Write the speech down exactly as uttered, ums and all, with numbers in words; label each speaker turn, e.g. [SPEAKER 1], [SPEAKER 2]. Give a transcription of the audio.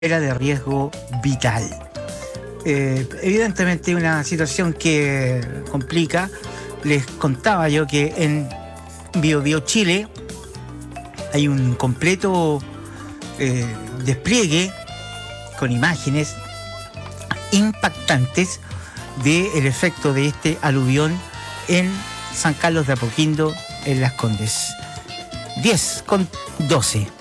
[SPEAKER 1] era de riesgo vital. Eh, evidentemente una situación que complica. Les contaba yo que en Biobío Chile hay un completo eh, despliegue con imágenes impactantes del efecto de este aluvión en San Carlos de Apoquindo, en Las Condes. diez con doce.